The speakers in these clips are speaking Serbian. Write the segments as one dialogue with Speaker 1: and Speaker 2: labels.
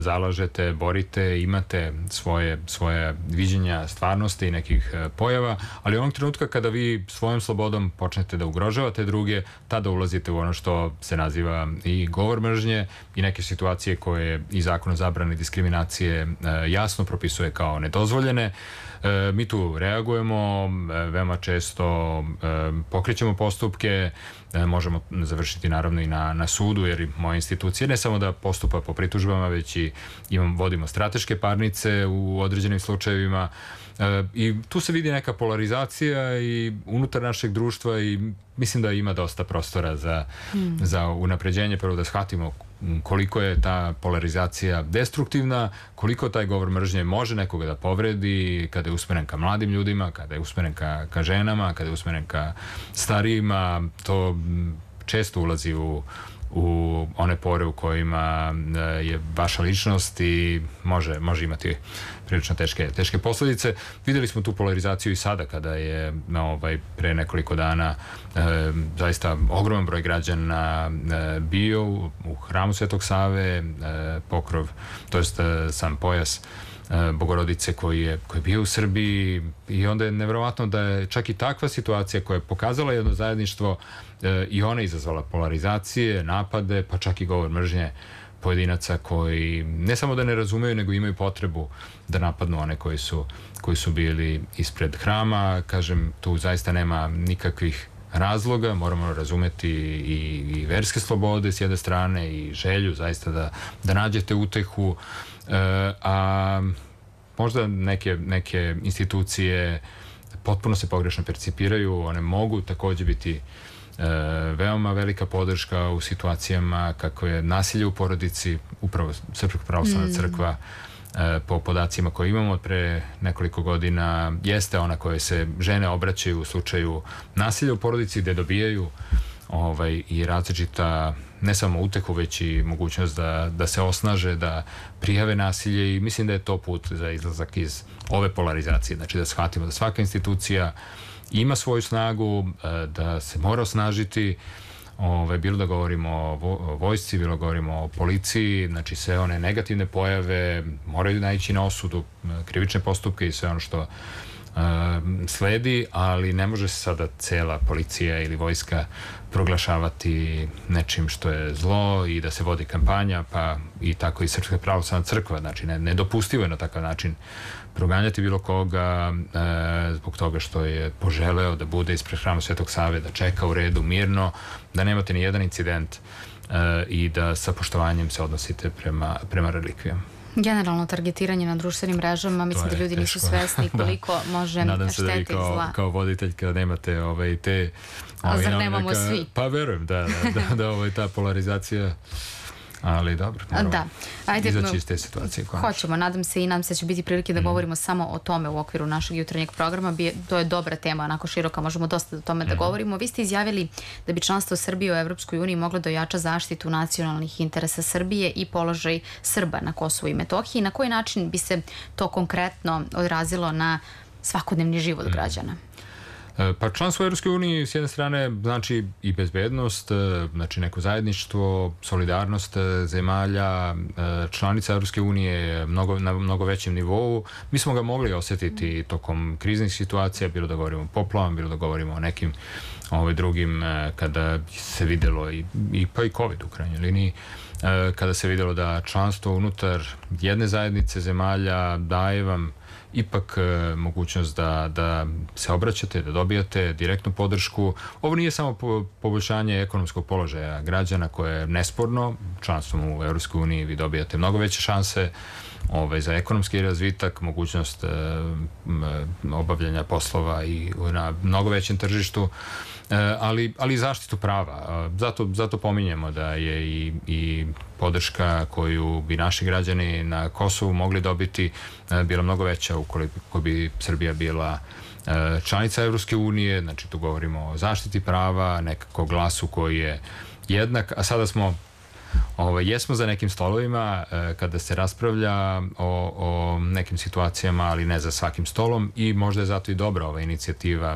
Speaker 1: zalažete, borite, imate svoje viđenja stvarnosti i nekih pojava, ali onog trenutka kada vi svojom slobodom počnete da ugrožavate druge, tada ulazite u ono što se naziva i govor mržnje i neke situacije koje i zakon o zabrani diskriminacije jasno propisuje kao nedozvoljene. Mi tu reagujemo, veoma često pokrećemo postupke, možemo završiti naravno i na sudu, jer moja institucija ne samo da postupa po pritužbama, već i vodimo strateške parnice u određenim slučajevima i tu se vidi neka polarizacija i unutar našeg društva i mislim da ima dosta prostora za unapređenje. Prvo da shvatimo koliko je ta polarizacija destruktivna, koliko taj govor mržnje može nekoga da povredi kada je usmeren ka mladim ljudima, kada je usmeren ka ženama, kada je usmeren ka starijima. To često ulazi u one pore u kojima je vaša ličnost i može imati prilično teške posledice. Videli smo tu polarizaciju i sada kada je pre nekoliko dana zaista ogroman broj građana bio u hramu Svetog Save, pokrov, to jest sam pojas Bogorodice koji je bio u Srbiji i onda je nevjerovatno da je čak i takva situacija koja je pokazala jedno zajedništvo i ona izazvala polarizacije, napade, pa čak i govor mržnje pojedinaca koji ne samo da ne razumeju, nego imaju potrebu da napadnu one koji su bili ispred hrama. Kažem, tu zaista nema nikakvih razloga, moramo razumeti i verske slobode s jedne strane i želju zaista da nađete utehu, a možda neke institucije potpuno se pogrešno percipiraju, one mogu takođe biti veoma velika podrška u situacijama kako je nasilje u porodici, upravo Srpska pravoslavna crkva po podacima koje imamo od pre nekoliko godina jeste ona koje se žene obraćaju u slučaju nasilja u porodici, gde dobijaju i različita ne samo utehu, već i mogućnost da se osnaže, da prijave nasilje i mislim da je to put za izlazak iz ove polarizacije. Znači da shvatimo da svaka institucija ima svoju snagu, da se mora osnažiti, bilo da govorimo o vojsci, bilo da govorimo o policiji, znači sve one negativne pojave moraju naići na osudu, krivične postupke i sve ono što sledi, ali ne može se sada cela policija ili vojska proglašavati nečim što je zlo i da se vodi kampanja, pa i tako i Srpska pravoslavna crkva, znači nedopustivo je na takav način proganjati bilo koga zbog toga što je poželeo da bude ispred hrama Svetog Save, da čeka u redu mirno, da nemate ni jedan incident i da sa poštovanjem se odnosite prema relikvijama.
Speaker 2: Generalno targetiranje na društvenim mrežama, mislim da ljudi nisu svesni koliko može šteta i zla.
Speaker 1: Nadam se da vi kao voditelj kada nemate te...
Speaker 2: A zar nemamo svi?
Speaker 1: Pa verujem da ta polarizacija, ali dobro, moramo izaći iz te situacije.
Speaker 2: Hoćemo, nadam se da će biti prilike da govorimo samo o tome u okviru našeg jutarnjeg programa. To je dobra tema, onako široka, možemo dosta o tome da govorimo. Vi ste izjavili da bi članstvo Srbije u Evropskoj uniji moglo da ojača zaštitu nacionalnih interesa Srbije i položaj Srba na Kosovu i Metohiji. Na koji način bi se to konkretno odrazilo na svakodnevni život građana?
Speaker 1: Pa članstvo u Evropskoj uniji s jedne strane znači i bezbednost, znači neko zajedništvo, solidarnost zemalja, članica Evropske unije na mnogo većem nivou. Mi smo ga mogli osjetiti tokom kriznih situacija, bilo da govorimo o poplavama, bilo da govorimo o nekim drugim, kada se videlo pa i COVID u krajnjoj liniji, kada se videlo da članstvo unutar jedne zajednice zemalja daje vam ipak mogućnost da se obraćate, da dobijate direktnu podršku. Ovo nije samo poboljšanje ekonomskog položaja građana koje je nesporno. Članstvom u Evropskoj uniji vi dobijate mnogo veće šanse za ekonomski razvitak, mogućnost obavljanja poslova i na mnogo većem tržištu, ali i zaštitu prava. Zato pominjemo da je i podrška koju bi naši građani na Kosovu mogli dobiti bila mnogo veća ukoliko bi Srbija bila članica Evropske unije. Znači tu govorimo o zaštiti prava, nekako glasu koji je jednak, a sada jesmo za nekim stolovima kada se raspravlja o nekim situacijama, ali ne za svakim stolom i možda je zato i dobra ova inicijativa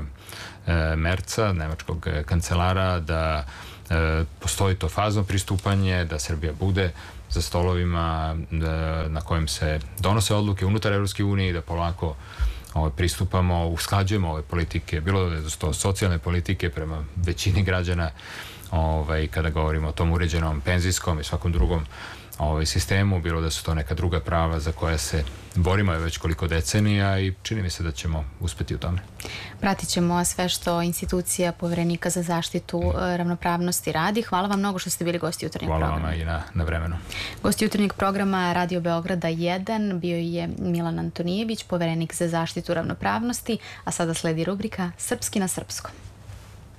Speaker 1: Merca, nemačkog kancelara, da postoji to fazno pristupanje, da Srbija bude za stolovima na kojim se donose odluke unutar Evropske unije i da polako pristupamo, usklađujemo ove politike, bilo da su to socijalne politike prema većini građana, kada govorimo o tom uređenom penzijskom i svakom drugom sistemu, bilo da su to neka druga prava za koja se borimo je već koliko decenija i čini mi se da ćemo uspeti u tome.
Speaker 2: Pratit ćemo sve što institucija Poverenika za zaštitu ravnopravnosti radi. Hvala vam mnogo što ste bili gosti jutarnjeg programa.
Speaker 1: Hvala vama i na vremenu.
Speaker 2: Gost jutarnjeg programa Radio Beograda 1 bio je Milan Antonijević, Poverenik za zaštitu ravnopravnosti, a sada sledi rubrika Srpski na srpskom.